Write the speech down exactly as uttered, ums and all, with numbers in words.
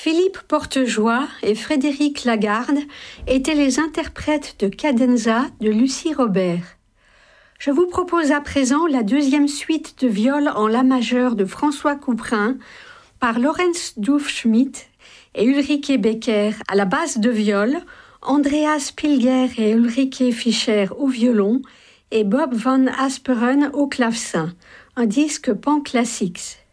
Philippe Portejoie et Frédéric Lagarde étaient les interprètes de Cadenza de Lucie Robert. Je vous propose à présent la deuxième suite de viol en la majeur de François Couperin par Lorenz Dufschmidt et Ulrike Becker à la basse de viol, Andreas Pilger et Ulrike Fischer au violon et Bob van Asperen au clavecin, un disque pan classics.